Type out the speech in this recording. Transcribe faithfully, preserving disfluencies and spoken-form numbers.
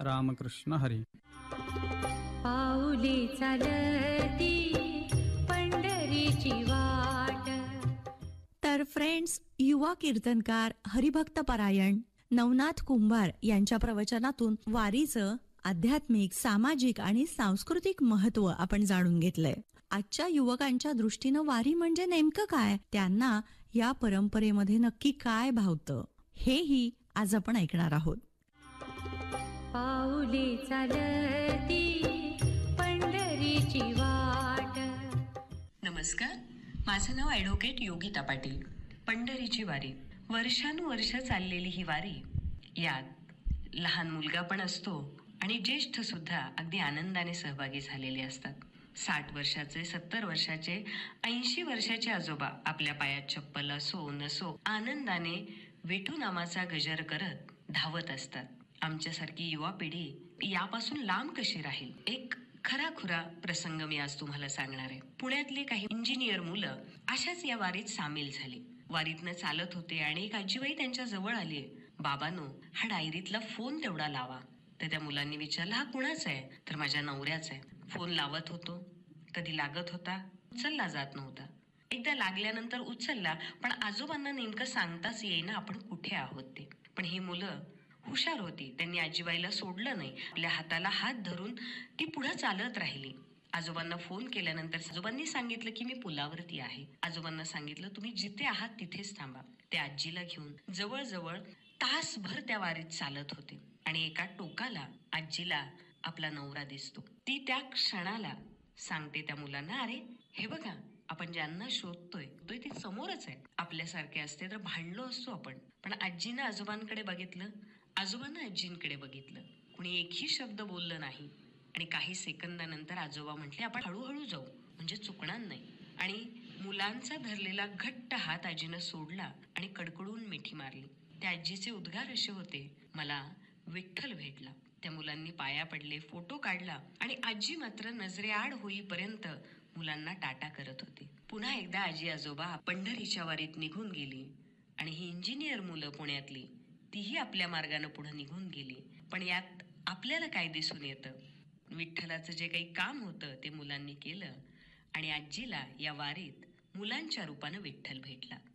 रामकृष्ण हरी. पाऊले चालती पंढरीची वाट. तर फ्रेंड्स, युवा कीर्तनकार हरिभक्त परायण नवनाथ कुंभार यांच्या प्रवचनातून वारीचं आध्यात्मिक, सामाजिक आणि सांस्कृतिक महत्व आपण जाणून घेतलंय. आजच्या युवकांच्या दृष्टीनं वारी म्हणजे नेमकं काय, त्यांना या परंपरेमध्ये नक्की काय भावतं, हेही आज आपण ऐकणार आहोत. पाऊले चालती पंढरीची वाट. नमस्कार, माझं नाव ॲडव्होकेट योगिता पाटील. पंढरीची वारी, वर्षानुवर्ष चाललेली ही वारी, यात लहान मुलगा पण असतो आणि ज्येष्ठ सुद्धा अगदी आनंदाने सहभागी झालेले असतात. साठ वर्षाचे, सत्तर वर्षाचे, ऐंशी वर्षाचे आजोबा आपल्या पायात चप्पल असो नसो आनंदाने विठू नामाचा गजर करत धावत असतात. आमच्यासारखी युवा पिढी यापासून लांब कशी राहील, एक खराखुरा प्रसंग मी आज तुम्हाला सांगणार आहे. पुण्यातले काही इंजिनियर मुलं अशाच या वारीत सामील झाली. वारीतनं चालत होते आणि एक आजीबाई त्यांच्या जवळ आली. बाबांनो, हा डायरीतला फोन तेवढा लावा. तर त्या मुलांनी विचारलं, हा कुणाचा आहे? तर माझ्या नवऱ्याचा आहे. फोन लावत होतो, कधी लागत होता, उचलला जात नव्हता. एकदा लागल्यानंतर उचलला, पण आजोबांना नेमकं सांगताच येईना आपण कुठे आहोत ते. पण ही मुलं हुशार होती, त्यांनी आजीबाईला सोडलं नाही. आपल्या हाताला हात धरून ती पुढे चालत राहिली. आजोबांना फोन केल्यानंतर आजोबांनी सांगितलं की मी पुलावरती आहे. आजोबांना सांगितलं तुम्ही जिथे आहात तिथेच थांबा. ते आजीला घेऊन जवळजवळ तासभर त्या वारीत चालत होते आणि एका टोकाला आजीला आपला नवरा दिसतो. ती त्या क्षणाला सांगते त्या मुलांना, अरे हे बघा, आपण ज्यांना शोधतोय तो ते समोरच आहे. आपल्यासारखे असते तर भांडलो असतो आपण. पण आजीनं आजोबांकडे बघितलं, आजोबांना आजींकडे बघितलं. कुणी एकही शब्द बोललं नाही आणि काही सेकंदानंतर आजोबा म्हटले, आपण हळूहळू जाऊ म्हणजे चुकणार नाही. आणि मुलांचा धरलेला घट्ट हात आजीनं सोडला आणि कडकडून मिठी मारली. त्या आजीचे उद्गार असे होते, मला विठ्ठल भेटला. त्या मुलांनी पाया पडले, फोटो काढला आणि आजी मात्र नजरेआड होईपर्यंत मुलांना टाटा करत होती. पुन्हा एकदा आजी आजोबा पंढरीच्या वारीत निघून गेली आणि ही इंजिनियर मुलं पुण्यातली तीही आपल्या मार्गाने पुढे निघून गेली. पण यात आपल्याला काय दिसून येतं, विठ्ठलाचं जे काही काम होतं ते मुलांनी केलं आणि आजीला या वारीत मुलांच्या रूपानं विठ्ठल भेटला.